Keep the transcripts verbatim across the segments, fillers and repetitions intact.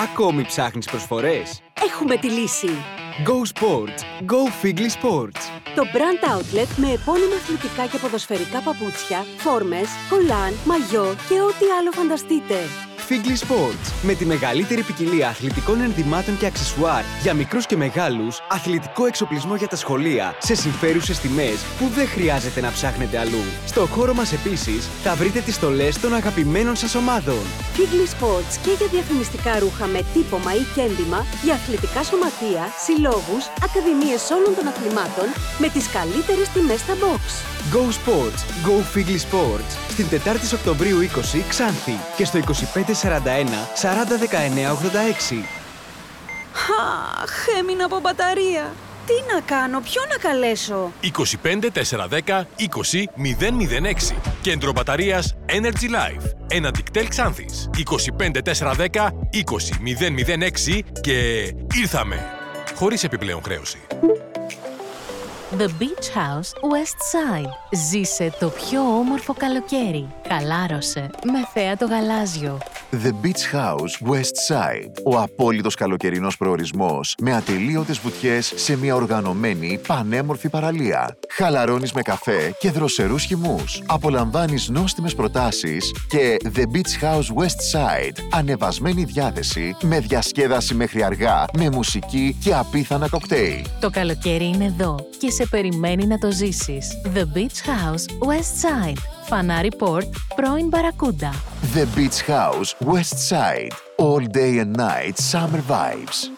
Ακόμη ψάχνεις προσφορές? Έχουμε τη λύση. Go Sports. Go Figli Sports. Το brand outlet με επώνυμα αθλητικά και ποδοσφαιρικά παπούτσια, φόρμες, κολάν, μαγιό και ό,τι άλλο φανταστείτε. Figli Sports. Με τη μεγαλύτερη ποικιλία αθλητικών ενδυμάτων και αξεσουάρ για μικρούς και μεγάλους, αθλητικό εξοπλισμό για τα σχολεία, σε συμφέρουσες τιμές που δεν χρειάζεται να ψάχνετε αλλού. Στο χώρο μας επίσης θα βρείτε τις στολές των αγαπημένων σας ομάδων. Figli Sports και για διαφημιστικά ρούχα με τύπομα ή κέντημα, για αθλητικά σωματεία, συλλόγους, ακαδημίες όλων των αθλημάτων με τις καλύτερες τιμές στα box. Go Sports. Go Figli Sports. Στην Τετάρτη Οκτωβρίου είκοσι, Ξάνθη και στο είκοσι πέντε σαράντα ένα σαράντα δεκαεννέα ογδόντα έξι. Αχ, έμεινα από μπαταρία. Τι να κάνω, ποιο να καλέσω? είκοσι πέντε τετρακόσια δέκα είκοσι μηδέν μηδέν έξι. Κέντρο μπαταρίας Energy Life. Ένα δικτέλ Ξάνθης. είκοσι πέντε τετρακόσια δέκα είκοσι μηδέν μηδέν έξι και ήρθαμε. Χωρίς επιπλέον χρέωση. The Beach House West Side. Ζήσε το πιο όμορφο καλοκαίρι. Χαλάρωσε με θέα το γαλάζιο. The Beach House West Side. Ο απόλυτος καλοκαιρινός προορισμός με ατελείωτες βουτιές σε μια οργανωμένη πανέμορφη παραλία. Χαλαρώνεις με καφέ και δροσερούς χυμούς. Απολαμβάνεις νόστιμες προτάσεις και The Beach House West Side. Ανεβασμένη διάθεση με διασκέδαση μέχρι αργά, με μουσική και απίθανα κοκτέιλ. Το καλοκαίρι είναι εδώ και σε περιμένει να το ζήσεις. The Beach House West Side. Φανάρι Port, πρώην Μπαρακούντα. The Beach House West Side. All day and night summer vibes.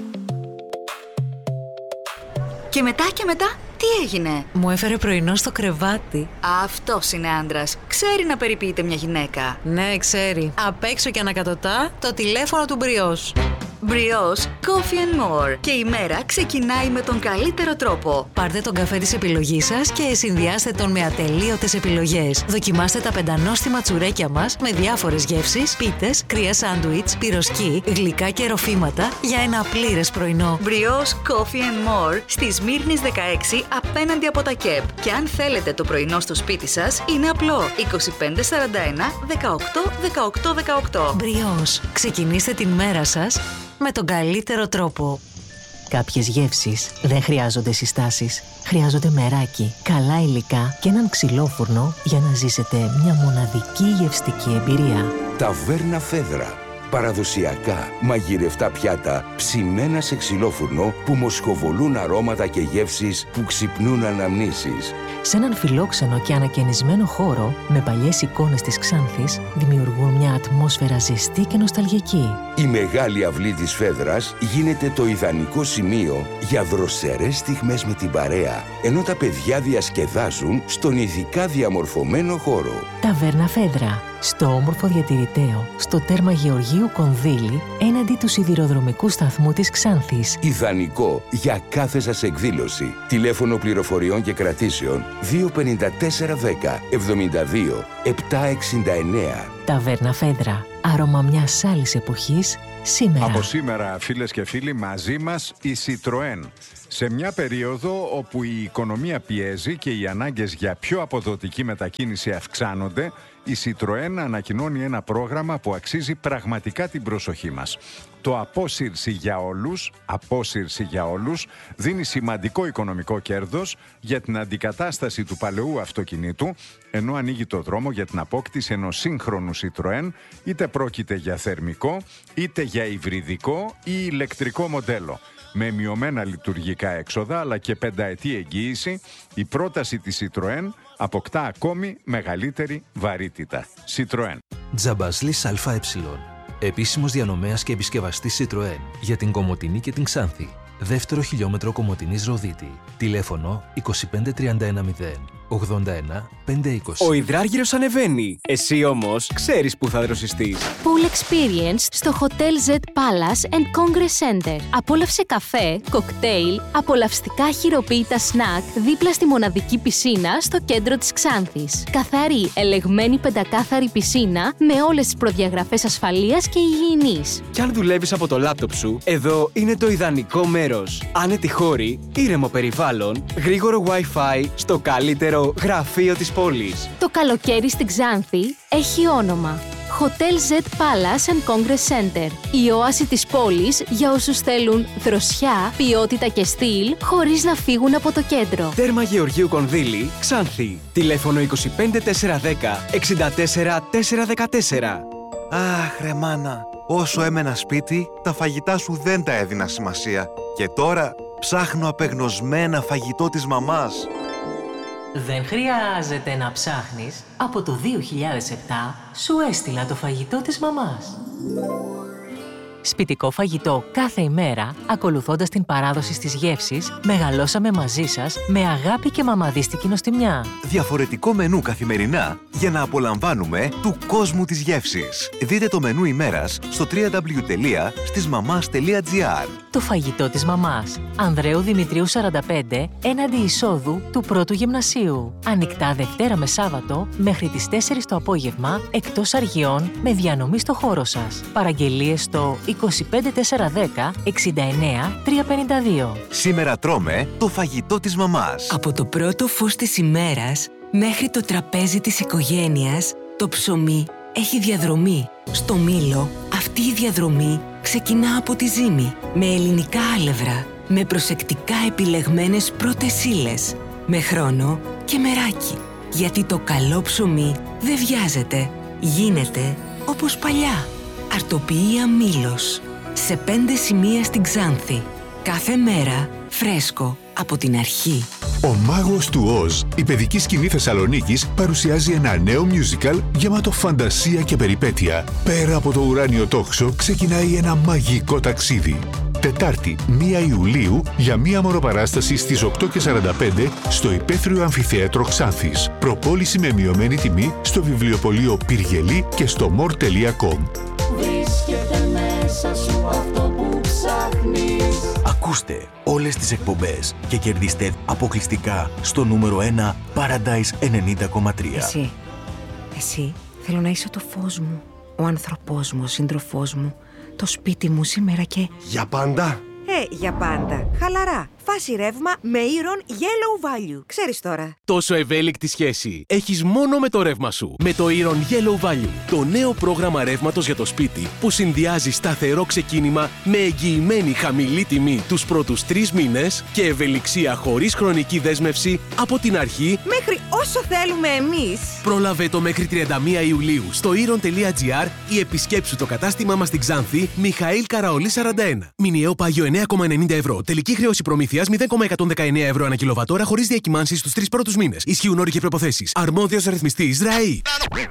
Και μετά και μετά, τι έγινε? Μου έφερε πρωινό στο κρεβάτι. Αυτός είναι άντρας. Ξέρει να περιποιείται μια γυναίκα. Ναι, ξέρει. Απ' έξω και ανακατοτά το τηλέφωνο του Μπριός. Μπριός Coffee and More. Και η μέρα ξεκινάει με τον καλύτερο τρόπο. Πάρτε τον καφέ της επιλογής σας και συνδυάστε τον με ατελείωτες επιλογές. Δοκιμάστε τα πεντανόστιμα τσουρέκια μας με διάφορες γεύσεις, πίτες, κρύα σάντουιτς, πυροσκή, γλυκά και ροφήματα για ένα πλήρες πρωινό. Μπριός Coffee and More στη Σμύρνης δεκαέξι απέναντι από τα ΚΕΠ. Και αν θέλετε το πρωινό στο σπίτι σας, είναι απλό. είκοσι πέντε σαράντα ένα δεκαοκτώ δεκαοκτώ δεκαοκτώ. Μπριός. Ξεκινήστε την μέρα σας με τον καλύτερο τρόπο. Κάποιες γεύσεις δεν χρειάζονται συστάσεις. Χρειάζονται μεράκι, καλά υλικά και έναν ξυλόφουρνο για να ζήσετε μια μοναδική γευστική εμπειρία. Ταβέρνα Φέδρα. Παραδοσιακά μαγειρευτά πιάτα ψημένα σε ξυλόφουρνο που μοσχοβολούν αρώματα και γεύσεις που ξυπνούν αναμνήσεις. Σε έναν φιλόξενο και ανακαινισμένο χώρο, με παλιές εικόνες της Ξάνθης, δημιουργούν μια ατμόσφαιρα ζεστή και νοσταλγική. Η μεγάλη αυλή της Φέδρας γίνεται το ιδανικό σημείο για δροσερές στιγμές με την παρέα, ενώ τα παιδιά διασκεδάζουν στον ειδικά διαμορφωμένο χώρο. Ταβέρνα Φέδρα. Στο όμορφο διατηρηταίο, στο τέρμα Γεωργίου Κονδύλη, έναντι του σιδηροδρομικού σταθμού της Ξάνθης. Ιδανικό για κάθε σας εκδήλωση. Τηλέφωνο πληροφοριών και κρατήσεων δύο πενήντα τέσσερα δέκα εβδομήντα δύο επτακόσια εξήντα εννέα. Ταβέρνα Φέδρα. Άρωμα μιας άλλης εποχής, σήμερα. Από σήμερα, φίλες και φίλοι, μαζί μας η Citroën. Σε μια περίοδο όπου η οικονομία πιέζει και οι ανάγκες για πιο αποδοτική μετακίνηση αυξάνονται, η Citroën ανακοινώνει ένα πρόγραμμα που αξίζει πραγματικά την προσοχή μας. Το απόσυρση για όλους, απόσυρση για όλους, δίνει σημαντικό οικονομικό κέρδος για την αντικατάσταση του παλαιού αυτοκινήτου, ενώ ανοίγει το δρόμο για την απόκτηση ενός σύγχρονου Citroën, είτε πρόκειται για θερμικό, είτε για υβριδικό ή ηλεκτρικό μοντέλο. Με μειωμένα λειτουργικά έξοδα αλλά και πενταετή εγγύηση, η πρόταση της Citroën αποκτά ακόμη μεγαλύτερη βαρύτητα. Citroën. Τζαμπασλής ΑΕ. Επίσημος διανομέας και επισκευαστής Citroën για την Κομοτηνή και την Ξάνθη. Δεύτερο χιλιόμετρο Κομοτηνής Ροδίτη. Τηλέφωνο είκοσι πέντε τριάντα ένα μηδέν ογδόντα ένα πεντακόσια είκοσι. Ο υδράργυρος ανεβαίνει. Εσύ όμως ξέρεις που θα δροσιστείς. Pool Experience στο Hotel Z Palace and Congress Center. Απόλαυσε καφέ, κοκτέιλ, απολαυστικά χειροποίητα σνακ δίπλα στη μοναδική πισίνα στο κέντρο της Ξάνθης. Καθαρή, ελεγμένη πεντακάθαρη πισίνα με όλες τις προδιαγραφές ασφαλείας και υγιεινής. Κι αν δουλεύεις από το λάπτοπ σου, εδώ είναι το ιδανικό μέρος. Άνετη χώρη, ήρεμο περιβάλλον, γρήγορο Wi-Fi στο καλύτερο γραφείο της πόλης. Το καλοκαίρι στην Ξάνθη έχει όνομα. Hotel Z Palace and Congress Center. Η όαση της πόλης για όσους θέλουν δροσιά, ποιότητα και στυλ, χωρίς να φύγουν από το κέντρο. Τέρμα Γεωργίου Κονδύλη, Ξάνθη. Τηλέφωνο είκοσι πέντε τετρακόσια δέκα εξήντα τέσσερα τετρακόσια δεκατέσσερα. Αχ, ρε μάνα, όσο έμενα σπίτι, τα φαγητά σου δεν τα έδινα σημασία. Και τώρα ψάχνω απεγνωσμένα φαγητό της μαμάς. Δεν χρειάζεται να ψάχνεις. Από το δύο χιλιάδες επτά σου έστειλα το φαγητό της μαμάς. Σπιτικό φαγητό κάθε ημέρα, ακολουθώντας την παράδοση της γεύσης, μεγαλώσαμε μαζί σας με αγάπη και μαμαδίστικη νοστιμιά. Διαφορετικό μενού καθημερινά για να απολαμβάνουμε του κόσμου της γεύσης. Δείτε το μενού ημέρας στο double-u double-u double-u τελεία στισμαμάς τελεία τζι άρ. Το φαγητό της μαμάς. Ανδρέου Δημητρίου σαράντα πέντε, έναντι εισόδου του πρώτου γυμνασίου. Ανοιχτά Δευτέρα με Σάββατο μέχρι τις τέσσερις το απόγευμα, εκτός αργιών, με διανομή στο χώρο σας. Παραγγελίες στο είκοσι πέντε τετρακόσια δέκα εξήντα εννέα τριακόσια πενήντα δύο. Σήμερα τρώμε το φαγητό της μαμάς. Από το πρώτο φως της ημέρας μέχρι το τραπέζι της οικογένειας, το ψωμί έχει διαδρομή. Στο Μήλο, αυτή η διαδρομή ξεκινά από τη ζύμη, με ελληνικά άλευρα, με προσεκτικά επιλεγμένες πρώτες ύλες, με χρόνο και μεράκι. Γιατί το καλό ψωμί δεν βιάζεται, γίνεται όπως παλιά. Αρτοποιία Μήλος, σε πέντε σημεία στην Ξάνθη. Κάθε μέρα φρέσκο από την αρχή. Ο Μάγος του Οζ, η παιδική σκηνή Θεσσαλονίκης, παρουσιάζει ένα νέο musical γεμάτο φαντασία και περιπέτεια. Πέρα από το ουράνιο τόξο ξεκινάει ένα μαγικό ταξίδι. Τετάρτη, πρώτη Ιουλίου, για μία μωροπαράσταση στις οκτώ και σαράντα πέντε στο Υπαίθριο Αμφιθέατρο Ξάνθης. Προπόληση με μειωμένη τιμή στο βιβλιοπωλείο Πυργελή και στο μορ τελεία κομ. Βρίσκεται μέσα σου αυτό που ψάχνεις. Ακούστε όλες τις εκπομπές και κερδίστε αποκλειστικά στο νούμερο ένα Paradise ενενήντα κόμμα τρία. Εσύ, εσύ θέλω να είσαι το φως μου, ο άνθρωπός μου, ο σύντροφός μου, το σπίτι μου σήμερα και... Για πάντα. Ε, για πάντα. Χαλαρά. Φάση ρεύμα με Iron Yellow Value. Ξέρεις τώρα. Τόσο ευέλικτη σχέση έχεις μόνο με το ρεύμα σου. Με το Iron Yellow Value. Το νέο πρόγραμμα ρεύματος για το σπίτι που συνδυάζει σταθερό ξεκίνημα με εγγυημένη χαμηλή τιμή τους πρώτους τρεις μήνες και ευελιξία χωρίς χρονική δέσμευση από την αρχή μέχρι όσο θέλουμε εμείς. Πρόλαβε το μέχρι τριάντα μία Ιουλίου στο iron τελεία τζι άρ ή επισκέψου το κατάστημά μας στην Ξάνθη Μιχαήλ Καραολή σαράντα ένα. Μηνιαίο πάγιο εννέα κόμμα ενενήντα ευρώ. Τελική χρέωση προμήθειας μηδέν κόμμα εκατόν δεκαεννέα ευρώ ανά κιλοβατόρα χωρίς διακυμάνσεις στους τρεις πρώτους μήνες. Ισχύουν όροι και προϋποθέσεις. Αρμόδιος ρυθμιστής ΡΑΗ.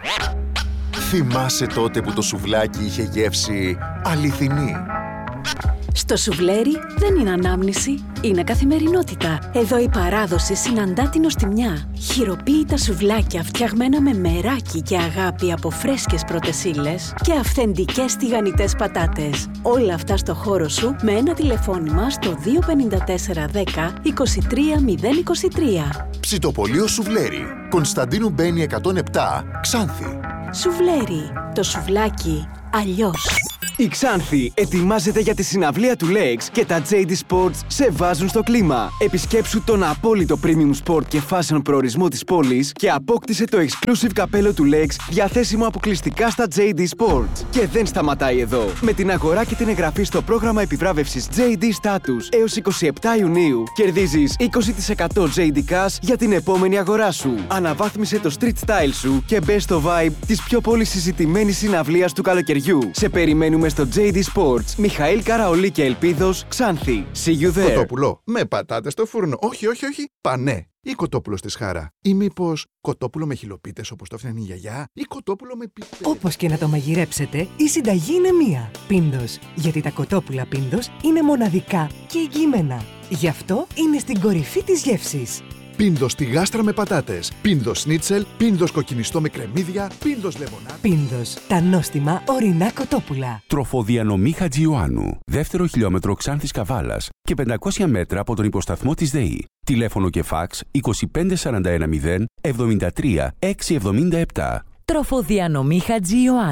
Θυμάσαι τότε που το σουβλάκι είχε γεύση αληθινή? Στο σουβλέρι δεν είναι ανάμνηση, είναι καθημερινότητα. Εδώ η παράδοση συναντά την νοστιμιά. Χειροποίητα σουβλάκια φτιαγμένα με μεράκι και αγάπη από φρέσκες πρώτες ύλες και αυθεντικές τηγανιτές πατάτες. Όλα αυτά στο χώρο σου με ένα τηλεφώνημα στο δύο πέντε τέσσερα δέκα είκοσι τρία μηδέν είκοσι τρία. Ψητοπωλείο Σουβλέρι, Κωνσταντίνου Μπένη εκατόν επτά, Ξάνθη. Σουβλέρι, το σουβλάκι αλλιώς. Η Ξάνθη ετοιμάζεται για τη συναυλία του Legs και τα τζέι ντι Sports σε βάζουν στο κλίμα. Επισκέψου τον απόλυτο premium sport και fashion προορισμό της πόλης και απόκτησε το exclusive καπέλο του Legs διαθέσιμο αποκλειστικά στα τζέι ντι Sports. Και δεν σταματάει εδώ. Με την αγορά και την εγγραφή στο πρόγραμμα επιβράβευσης τζέι ντι Status έως είκοσι επτά Ιουνίου κερδίζεις είκοσι τοις εκατό τζέι ντι Cash για την επόμενη αγορά σου. Αναβάθμισε το street style σου και μπες στο vibe της πιο πολύ συζητημένης συναυλίας του καλοκαιριού. Σε περιμένουμε στο τζέι ντι Sports, Μιχαήλ Καραολή και Ελπίδος, Ξάνθη. See you there. Κοτόπουλο με πατάτες στο φούρνο. Όχι, όχι, όχι. Πανέ. Ή κοτόπουλο στη σχάρα. Ή μήπως κοτόπουλο με χιλοπίτες όπως το έφτιανε η γιαγιά. Ή κοτόπουλο με πίπες. Όπως και να το μαγειρέψετε, η συνταγή είναι μία. Πίντος. Γιατί τα κοτόπουλα Πίντος είναι μοναδικά και εγγυημένα. Γι' αυτό είναι στην κορυφή της γεύσης. Πίντος στη γάστρα με πατάτες. Πίντος σνίτσελ. Πίντος κοκκινιστό με κρεμμύδια. Πίντος λεμονάδι. Πίντος. Τα νόστιμα ορεινά κοτόπουλα. Τροφοδιανομή Χατζιωάννου. Δεύτερο χιλιόμετρο Ξάνθης Καβάλας και πεντακόσια μέτρα από τον υποσταθμό της ΔΕΗ. Τηλέφωνο και φάξ είκοσι πέντε σαράντα ένα μηδέν εβδομήντα τρία εξακόσια εβδομήντα επτά. Τροφοδιανομή Χατζιωάννου.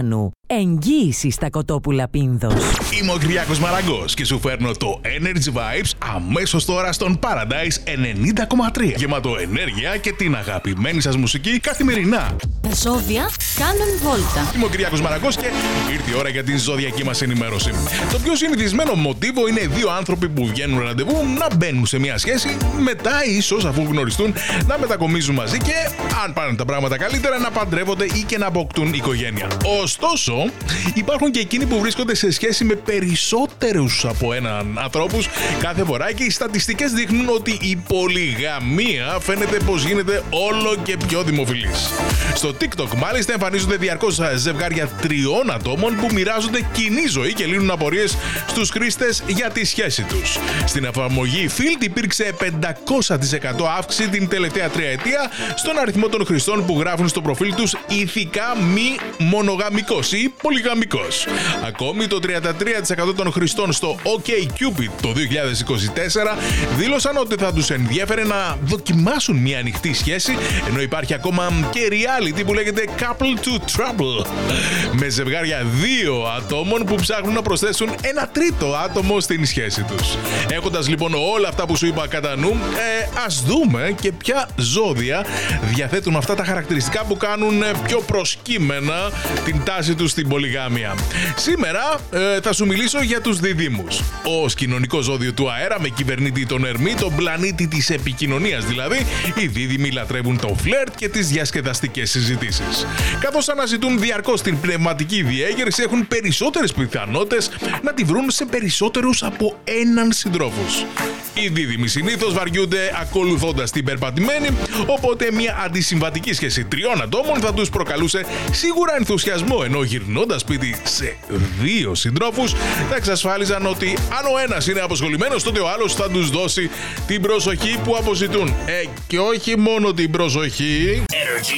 Εγγύηση στα κοτόπουλα Πίνδος. Είμαι ο Κυριάκος Μαραγκός και σου φέρνω το Energy Vibes αμέσως τώρα στον Paradise ενενήντα κόμμα τρία. Γεμάτο ενέργεια και την αγαπημένη σας μουσική καθημερινά. Τα ζώδια κάνουν βόλτα. Είμαι ο Κυριάκος Μαραγκός και ήρθε η ώρα για την ζωδιακή μας ενημέρωση. Το πιο συνηθισμένο μοτίβο είναι δύο άνθρωποι που βγαίνουν ραντεβού να μπαίνουν σε μια σχέση, μετά ίσως αφού γνωριστούν να μετακομίζουν μαζί και αν πάνε τα πράγματα καλύτερα να παντρεύονται ή και να αποκτούν οικογένεια. Ωστόσο, υπάρχουν και εκείνοι που βρίσκονται σε σχέση με περισσότερους από έναν ανθρώπους κάθε φορά και οι στατιστικές δείχνουν ότι η πολυγαμία φαίνεται πως γίνεται όλο και πιο δημοφιλής. Στο TikTok μάλιστα εμφανίζονται διαρκώς ζευγάρια τριών ατόμων που μοιράζονται κοινή ζωή και λύνουν απορίες στους χρήστες για τη σχέση τους. Στην εφαρμογή Field υπήρξε πεντακόσια τοις εκατό αύξηση την τελευταία τριετία στον αριθμό των χρηστών που γράφουν στο προφίλ τους ηθικά μη μονογαμικός ή πολυγαμικός. Ακόμη το τριάντα τρία τοις εκατό των χρηστών στο OkCupid το δύο χιλιάδες είκοσι τέσσερα δήλωσαν ότι θα τους ενδιέφερε να δοκιμάσουν μια ανοιχτή σχέση, ενώ υπάρχει ακόμα και reality που λέγεται Couple to Trouble, με ζευγάρια δύο ατόμων που ψάχνουν να προσθέσουν ένα τρίτο άτομο στην σχέση τους. Έχοντας λοιπόν όλα αυτά που σου είπα κατά νου, ε, ας δούμε και ποια ζώδια διαθέτουν αυτά τα χαρακτηριστικά που κάνουν πιο προσκύμενα την τάση τους στην πολυγάμια. Σήμερα ε, θα σου μιλήσω για τους διδύμους. Ως κοινωνικό ζώδιο του αέρα με κυβερνήτη τον Ερμή, τον πλανήτη της επικοινωνίας δηλαδή, οι δίδυμοι λατρεύουν το φλερτ και τις διασκεδαστικές συζητήσεις. Καθώς αναζητούν διαρκώς την πνευματική διέγερση, έχουν περισσότερες πιθανότητες να τη βρουν σε περισσότερους από έναν συντρόφους. Οι δίδυμοι συνήθως βαριούνται ακολουθώντας την περπατημένη, οπότε μια αντισυμβατική σχέση τριών ατόμων θα τους προκαλούσε σίγουρα ενθουσιασμό, ενώ γυρνώντας σπίτι σε δύο συντρόφους θα εξασφάλιζαν ότι αν ο ένας είναι αποσχολημένος, τότε ο άλλος θα τους δώσει την προσοχή που αποζητούν. Ε, και όχι μόνο την προσοχή.